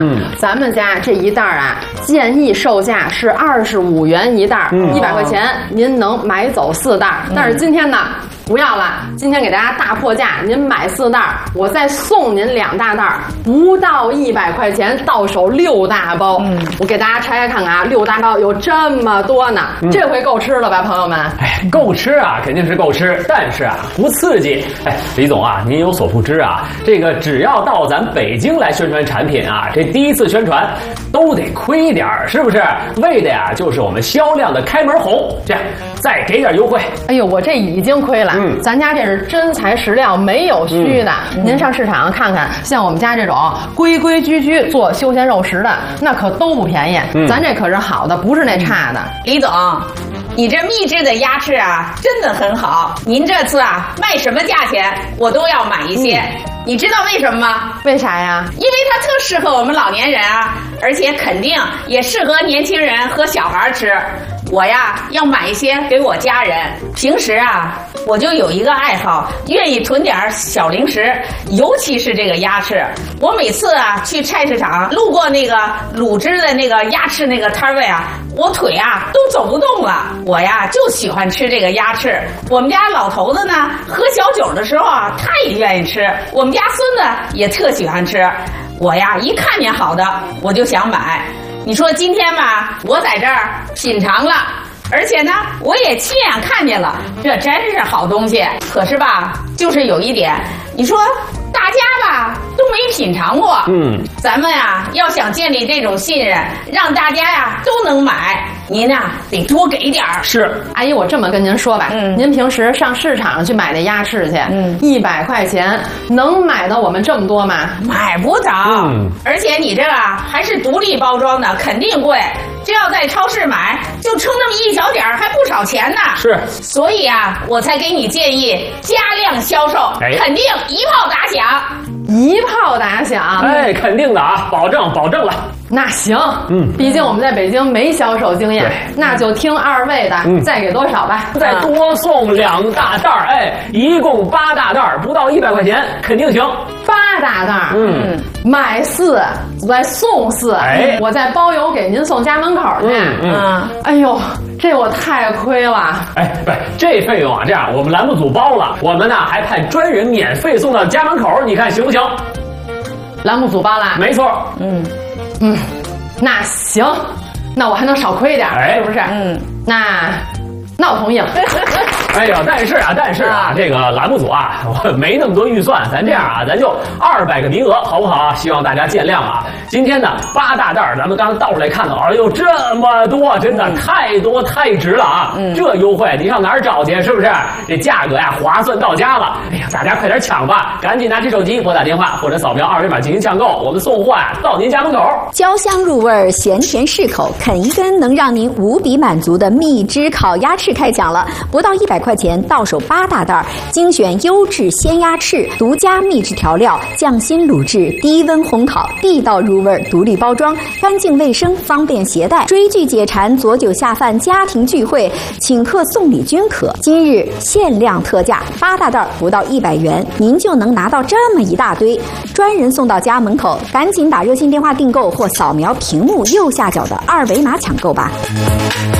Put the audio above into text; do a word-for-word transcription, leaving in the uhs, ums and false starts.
嗯，咱们家这一袋啊，建议售价是二十五元一袋，一百块钱您能买走四袋。但是今天呢，不要了，今天给大家大破价，您买四袋，我再送您两大袋，不到一百块钱到手六大包。嗯，我给大家拆开看看啊，六大包有这么多呢，嗯、这回够吃了吧，朋友们？ 哎，够吃啊，肯定是够吃，但是啊，不刺激。哎，李总啊，您有所不知啊，这个只要到咱北京来宣传产品啊，这第一次宣传都得亏点儿，是不是？为的呀，就是我们销量的开门红。这样，再给点优惠。 哎呦，我这已经亏了。嗯，咱家这是真材实料，没有虚的。嗯、您上市场上看看，像我们家这种规规矩矩做休闲肉食的，那可都不便宜。嗯、咱这可是好的，不是那差的。 李总，你这秘制的鸭翅啊，真的很好。您这次啊，卖什么价钱，我都要买一些。嗯、你知道为什么吗？ 为啥呀？ 因为它特适合我们老年人啊，而且肯定也适合年轻人和小孩吃。我呀，要买一些给我家人。平时啊，我就有一个爱好，愿意囤点小零食，尤其是这个鸭翅。我每次啊去菜市场，路过那个卤汁的那个鸭翅那个摊位啊，我腿啊都走不动了。我呀就喜欢吃这个鸭翅。我们家老头子呢，喝小酒的时候啊，他也愿意吃。我们家孙子也特喜欢吃。我呀一看见好的，我就想买。你说今天吧，我在这儿品尝了，而且呢，我也亲眼看见了，这真是好东西。可是吧，就是有一点，你说大家吧都没品尝过，嗯，咱们呀要想建立这种信任，让大家呀都能买，您呀得多给点儿。 是，阿姨，我这么跟您说吧，嗯，您平时上市场去买那鸭翅去，嗯，一百块钱能买到我们这么多吗？ 买不着，嗯，而且你这个还是独立包装的，肯定贵。这要在超市买，就称那么一小点儿，还不少钱呢。 是， 所以啊，我才给你建议加量销售，哎、肯定一炮打响。 一炮打响， 哎，肯定的啊，保证保证了。 那行，嗯，毕竟我们在北京没销售经验，那就听二位的，嗯、再给多少吧？ 再多送两大袋儿，哎，一共八大袋儿，不到一百块钱，肯定行。 八大袋儿，嗯，买四我再送四，哎，我再包邮给您送家门口去。嗯嗯，哎呦，这我太亏了。 哎，不是这费用啊，这样我们栏目组包了，我们呢还派专人免费送到家门口，你看行不行？ 栏目组包了， 没错。 嗯嗯，那行，那我还能少亏点，哎、是不是？嗯，那那我同意了。 哎呀，但是啊，但是啊，这个栏目组啊，我没那么多预算，咱这样啊，咱就二百个名额，好不好啊？希望大家见谅啊。今天呢，八大袋，咱们刚刚倒出来看到，哎呦，这么多，真的太多太值了啊！嗯、这优惠你上哪儿找去？是不是？这价格呀，划算到家了。哎呀，大家快点抢吧，赶紧拿起手机拨打电话或者扫描二维码进行抢购，我们送货啊到您家门口。 焦香入味，咸甜适口，啃一根能让您无比满足的蜜汁烤鸭翅开抢了，不到一百块钱到手八大袋，精选优质鲜鸭翅，独家秘制调料，匠心卤制，低温烘烤，地道入味，独立包装，干净卫生，方便携带。追剧解馋，佐酒下饭，家庭聚会，请客送礼均可。今日限量特价，八大袋不到一百元，您就能拿到这么一大堆，专人送到家门口。赶紧打热线电话订购或扫描屏幕右下角的二维码抢购吧。